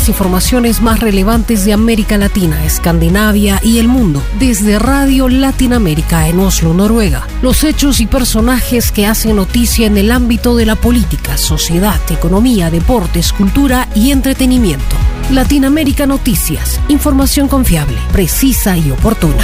informaciones más relevantes de América Latina, Escandinavia y el mundo, desde Radio Latinoamérica en Oslo, Noruega. Los hechos y personajes que hacen noticia en el ámbito de la política, sociedad, economía, deportes, cultura y entretenimiento. Latinoamérica Noticias, información confiable, precisa y oportuna.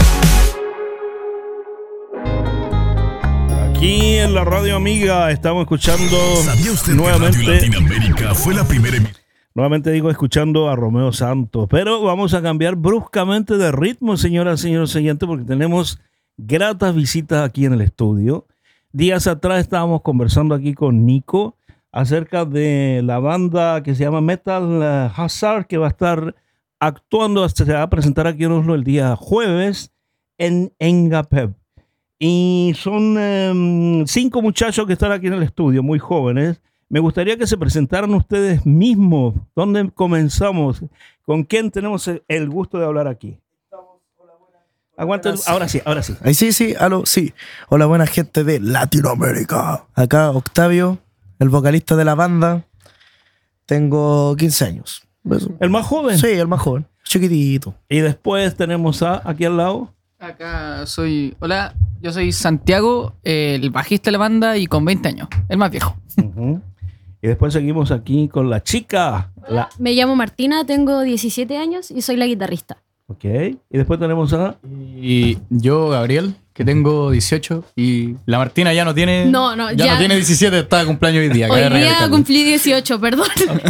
Aquí en la radio amiga estamos escuchando ¿Sabía usted nuevamente que Radio Latinoamérica fue la primera nuevamente digo escuchando a Romeo Santos, pero vamos a cambiar bruscamente de ritmo, señoras y señores oyentes, porque tenemos gratas visitas aquí en el estudio. Días atrás estábamos conversando aquí con Nico acerca de la banda que se llama Metal Hazard, que va a estar actuando, se va a presentar aquí en Oslo el día jueves en Engapep. Y son 5 muchachos que están aquí en el estudio, muy jóvenes. Me gustaría que se presentaran ustedes mismos. ¿Dónde comenzamos? ¿Con quién tenemos el gusto de hablar aquí? Aguanten, ahora sí. Ahí sí, aló, sí. Hola, buena gente de Latinoamérica. Acá Octavio, el vocalista de la banda. Tengo 15 años. ¿El más joven? Sí, el más joven, chiquitito. Y después tenemos aquí al lado. Acá hola, yo soy Santiago, el bajista de la banda y con 20 años, el más viejo. Uh-huh. Y después seguimos aquí con la chica. Me llamo Martina, tengo 17 años y soy la guitarrista. Ok. Y después tenemos Y yo, Gabriel, que tengo 18 y la Martina ya no tiene... No tiene 17, está de cumpleaños hoy día. Hoy día cumplí 18, perdón.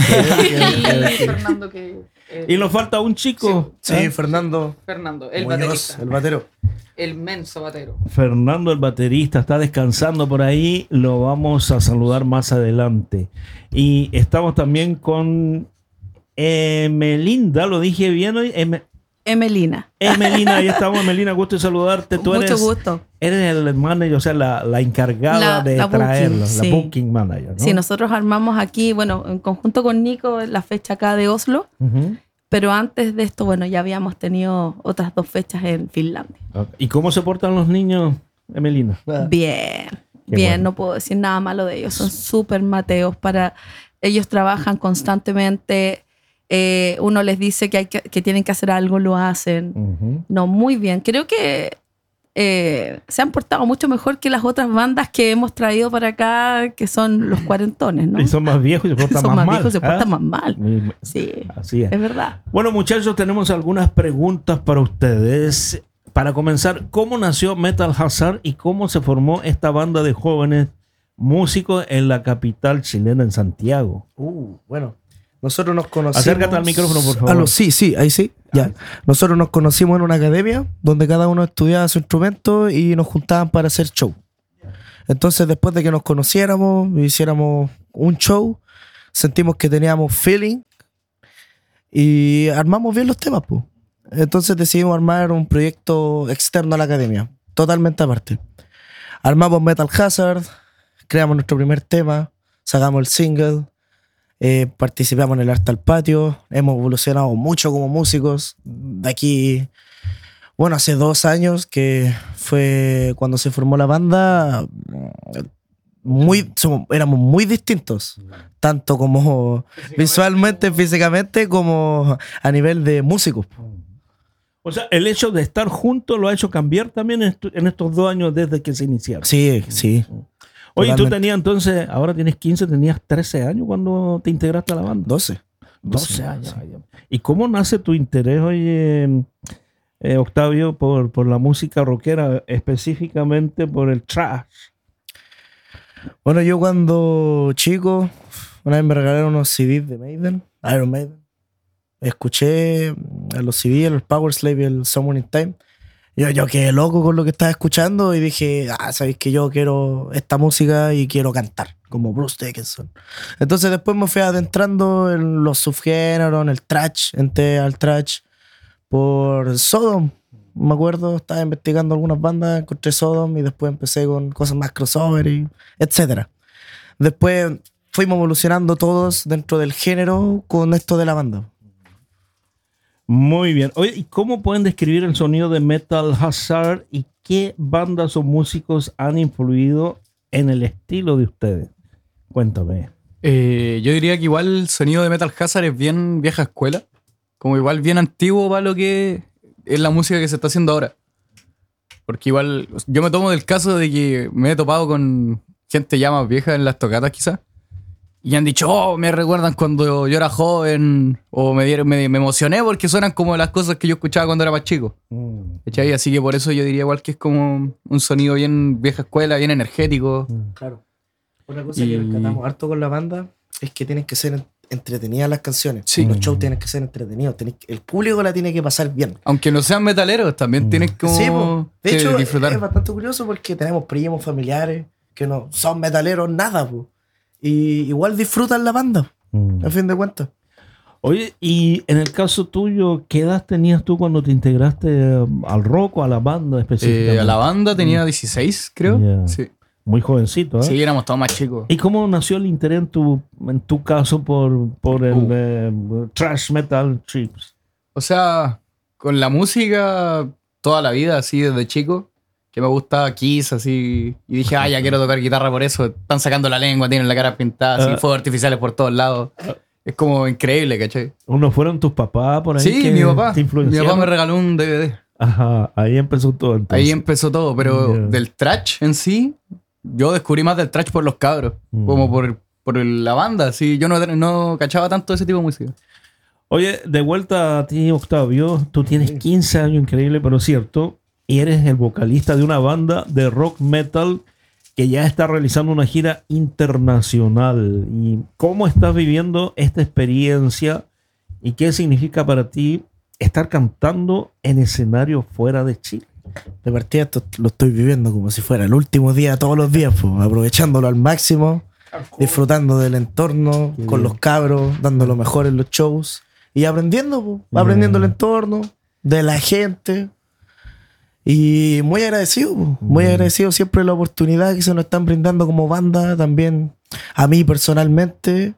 Y Fernando que... y nos falta un chico. Sí, Fernando, el Muñoz, baterista. el batero. El menso batero. Fernando, el baterista, está descansando por ahí. Lo vamos a saludar más adelante. Y estamos también con Melinda, lo dije bien hoy. Emelina. Emelina, ahí estamos, Emelina, gusto de saludarte. Tú Mucho gusto. Eres el manager, o sea, la encargada de traerlo, sí. la booking manager, ¿no? Sí, nosotros armamos aquí, bueno, en conjunto con Nico, la fecha acá de Oslo, pero antes de esto, bueno, ya habíamos tenido otras 2 fechas en Finlandia. ¿Y cómo se portan los niños, Emelina? Bien, bueno. No puedo decir nada malo de ellos, son súper mateos ellos trabajan constantemente. Uno les dice que tienen que hacer algo, lo hacen. No, muy bien. Creo que se han portado mucho mejor que las otras bandas que hemos traído para acá, que son los cuarentones, ¿no? Y son más viejos y se portan son más mal. Viejos, se portan más mal. Sí, Sí, así es. es verdad. Bueno, muchachos, tenemos algunas preguntas para ustedes. Para comenzar, ¿cómo nació Metal Hazard y cómo se formó esta banda de jóvenes músicos en la capital chilena, en Santiago? Bueno, nosotros nos conocimos... Acércate al micrófono, por favor. Sí, ahí sí. Ya. Nosotros nos conocimos en una academia donde cada uno estudiaba su instrumento y nos juntaban para hacer show. Entonces, después de que nos conociéramos, hiciéramos un show, sentimos que teníamos feeling y armamos bien los temas, pues. Entonces decidimos armar un proyecto externo a la academia, totalmente aparte. Armamos Metal Hazard, creamos nuestro primer tema, sacamos el single, participamos en el Arte al Patio, hemos evolucionado mucho como músicos. De aquí, bueno, hace 2 años, que fue cuando se formó la banda, éramos muy distintos, tanto como visualmente, físicamente, como a nivel de músicos. O sea, el hecho de estar juntos lo ha hecho cambiar también en estos 2 años desde que se iniciaron. Sí. Oye, Totalmente. tú tenías entonces, ahora tienes 15, tenías 13 años cuando te integraste a la banda. 12 años. ¿Y cómo nace tu interés, oye, Octavio, por la música rockera, específicamente por el thrash? Bueno, yo cuando chico, una vez me regalaron unos CDs de Iron Maiden. Escuché los CDs, el Power Slave y el Somewhere in Time. Yo quedé loco con lo que estaba escuchando y dije, sabéis que yo quiero esta música y quiero cantar, como Bruce Dickinson. Entonces después me fui adentrando en los subgéneros, en el thrash, entré al thrash por Sodom. Me acuerdo, estaba investigando algunas bandas, encontré Sodom y después empecé con cosas más crossover y etcétera. Después fuimos evolucionando todos dentro del género con esto de la banda. Muy bien. Oye, ¿y cómo pueden describir el sonido de Metal Hazard y qué bandas o músicos han influido en el estilo de ustedes? Cuéntame. Yo diría que igual el sonido de Metal Hazard es bien vieja escuela. Como igual bien antiguo para lo que es la música que se está haciendo ahora. Porque igual yo me tomo del caso de que me he topado con gente ya más vieja en las tocatas quizás. Y han dicho, oh, me recuerdan cuando yo era joven. O me emocioné porque suenan como las cosas que yo escuchaba cuando era más chico. ¿Cachai? Así que por eso yo diría igual que es como un sonido bien vieja escuela, bien energético. Claro. Una cosa que rescatamos harto con la banda es que tienen que ser entretenidas las canciones. Sí. Los shows tienen que ser entretenidos. El público la tiene que pasar bien. Aunque no sean metaleros, también tienen como Sí, po. De que hecho, disfrutar. es bastante curioso porque tenemos primos, familiares que no son metaleros, nada, po. Y igual disfrutan la banda, a fin de cuentas. Oye, y en el caso tuyo, ¿qué edad tenías tú cuando te integraste al rock o a la banda específicamente? A la banda tenía 16, creo. Yeah. Sí. Muy jovencito, ¿eh? Sí, éramos todos más chicos. ¿Y cómo nació el interés en tu caso por el thrash metal chips? O sea, con la música toda la vida, así desde chico, que me gustaba Kiss, así. Y dije, ya quiero tocar guitarra por eso. Están sacando la lengua, tienen la cara pintada, así, fuegos artificiales por todos lados. Es como increíble, ¿cachai? ¿Uno fueron tus papás por ahí? Sí, que mi papá. te Mi influenciaron? papá me regaló un DVD. Ajá, ahí empezó todo entonces. Ahí empezó todo, pero Yeah. del thrash en sí, yo descubrí más del thrash por los cabros, como por la banda, sí. Yo no cachaba tanto ese tipo de música. Oye, de vuelta a ti, Octavio. Tú tienes 15 años, increíble, pero cierto. Y eres el vocalista de una banda de rock metal que ya está realizando una gira internacional. ¿Y cómo estás viviendo esta experiencia? ¿Y qué significa para ti estar cantando en escenario fuera de Chile? De partida esto lo estoy viviendo como si fuera el último día todos los días, pues, aprovechándolo al máximo, disfrutando del entorno, Qué con bien. los cabros, dando lo mejor en los shows y aprendiendo, pues, aprendiendo el entorno, de la gente. Y muy agradecido, pues, muy agradecido siempre de la oportunidad que se nos están brindando como banda, también a mí personalmente.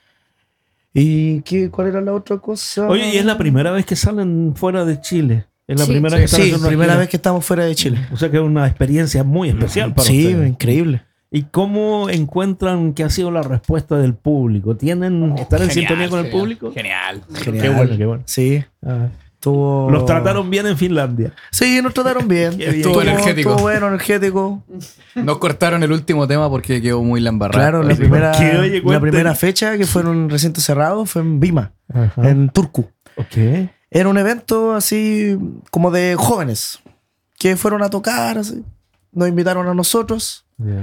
¿Y cuál era la otra cosa? Oye, ¿y es la primera vez que salen fuera de Chile? ¿Es la Sí. primera que están Sí, haciendo una primera gira? vez que estamos fuera de Chile. O sea que es una experiencia muy especial para Sí, ustedes. increíble. ¿Y cómo encuentran que ha sido la respuesta del público? ¿Están en sintonía con el público? Genial. Genial. Qué bueno, qué bueno. Sí. Ah. Estuvo... Los trataron bien en Finlandia. Sí, nos trataron bien. Qué bien. Estuvo energético. Estuvo bueno, energético. Nos cortaron el último tema porque quedó muy la embarrada. Claro, la Así. primera, qué? Oye, la cuenten. primera fecha que fue en un recinto cerrado fue en Vima, Ajá. en Turku. Ok. Era un evento así como de jóvenes que fueron a tocar, así. Nos invitaron a nosotros.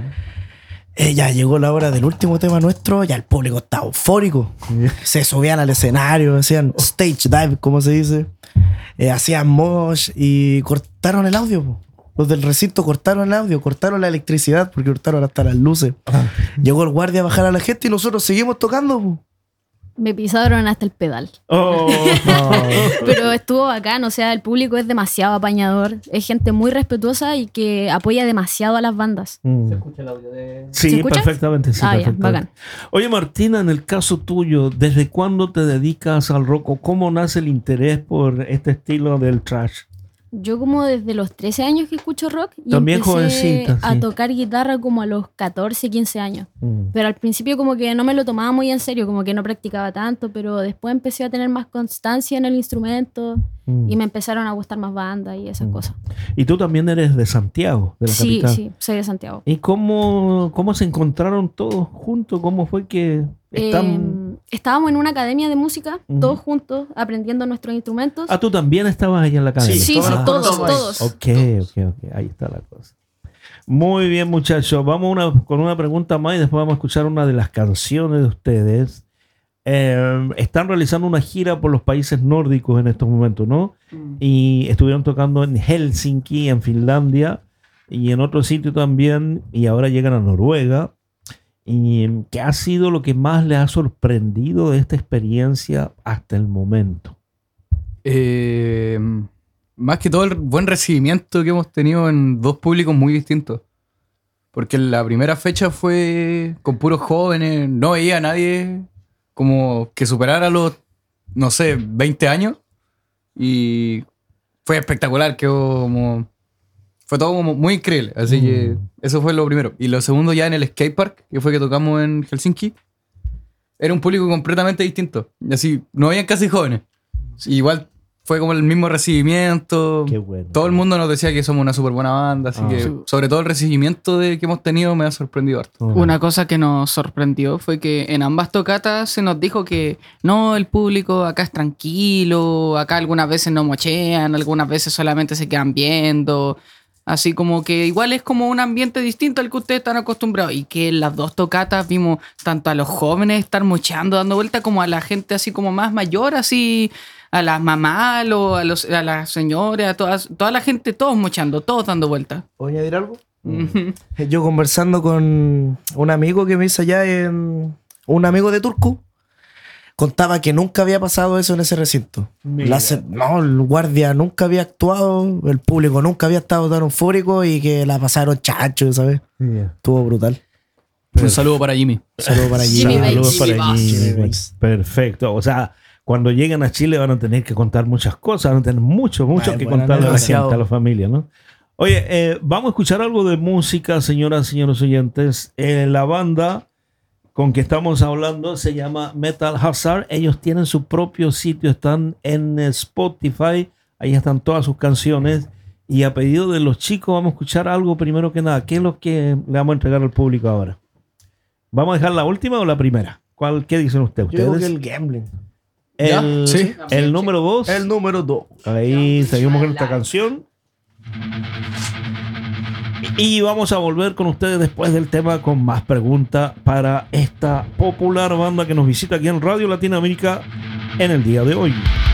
Ya llegó la hora del último tema nuestro, ya el público estaba eufórico. Se subían al escenario, hacían stage dive, como se dice. Hacían mosh y cortaron el audio, po. Los del recinto cortaron el audio, cortaron la electricidad porque cortaron hasta las luces. Llegó el guardia a bajar a la gente y nosotros seguimos tocando, po. Me pisaron hasta el pedal. Oh. Pero estuvo bacán, o sea, el público es demasiado apañador. Es gente muy respetuosa y que apoya demasiado a las bandas. ¿Se ¿Se Sí, escucha? perfectamente. Sí, Ah, ya, perfectamente. bacán. Oye, Martina, en el caso tuyo, ¿desde cuándo te dedicas al rock o cómo nace el interés por este estilo del thrash? Yo como desde los 13 años que escucho rock y También empecé jovencita, a sí. tocar guitarra como a los 14, 15 años. Pero al principio como que no me lo tomaba muy en serio, como que no practicaba tanto, pero después empecé a tener más constancia en el instrumento y me empezaron a gustar más bandas y esas cosas. Y tú también eres de Santiago, de la Sí, capital. sí, soy de Santiago. ¿Y cómo se encontraron todos juntos? ¿Cómo fue que están...? Estábamos en una academia de música, todos juntos, aprendiendo nuestros instrumentos. Ah, tú también estabas ahí en la academia. Sí, todos sí, nos todos, conocemos ahí. todos. Ok. Ahí está la cosa. Muy bien, muchachos. Vamos con una pregunta más y después vamos a escuchar una de las canciones de ustedes. Están realizando una gira por los países nórdicos en estos momentos, ¿no? Y estuvieron tocando en Helsinki, en Finlandia, y en otro sitio también, y ahora llegan a Noruega. ¿Y qué ha sido lo que más les ha sorprendido de esta experiencia hasta el momento? Más que todo el buen recibimiento que hemos tenido en dos públicos muy distintos. Porque la primera fecha fue con puros jóvenes, no veía a nadie como que superara los, no sé, 20 años. Y fue espectacular, fue todo como muy increíble. Así que eso fue lo primero. Y lo segundo ya en el skatepark, que fue que tocamos en Helsinki. era un público completamente distinto. Y así, no habían casi jóvenes. Igual fue como el mismo recibimiento. Qué bueno. Todo el mundo nos decía que somos una súper buena banda. Así que, Sí. sobre todo el recibimiento que hemos tenido me ha sorprendido harto. Una cosa que nos sorprendió fue que en ambas tocatas se nos dijo que no, el público acá es tranquilo, acá algunas veces no mochean, algunas veces solamente se quedan viendo. Así como que igual es como un ambiente distinto al que ustedes están acostumbrados. Y que en las dos tocatas vimos tanto a los jóvenes estar mocheando, dando vuelta, como a la gente así como más mayor, así a las mamás, a las señoras, toda la gente, todos mochando, todos dando vuelta. ¿Puedo añadir algo? Yo conversando con un amigo que me hizo allá, un amigo de Turku, contaba que nunca había pasado eso en ese recinto. Mira. El guardia nunca había actuado, el público nunca había estado tan eufórico y que la pasaron chacho, ¿sabes? Yeah. Estuvo brutal. Un saludo para Jimmy. Saludos para allí. Jimmy Bates. Saludos para Jimmy allí. Jimmy Bates. Perfecto. O sea, cuando lleguen a Chile van a tener que contar muchas cosas, van a tener mucho Ay, que bueno, contarle a la demasiado. gente, a la familia, ¿no? Oye, vamos a escuchar algo de música, señoras y señores oyentes. La banda con que estamos hablando se llama Metal Hazard. Ellos tienen su propio sitio, están en Spotify, ahí están todas sus canciones. Y a pedido de los chicos vamos a escuchar algo primero que nada. ¿Qué es lo que le vamos a entregar al público ahora? ¿Vamos a dejar la última o la primera? ¿Qué dicen ustedes? Yo digo que ¿Ustedes? el gambling. El, Sí. el número 2. El número 2. Ahí seguimos con esta canción. Y vamos a volver con ustedes después del tema con más preguntas para esta popular banda que nos visita aquí en Radio Latinoamérica en el día de hoy.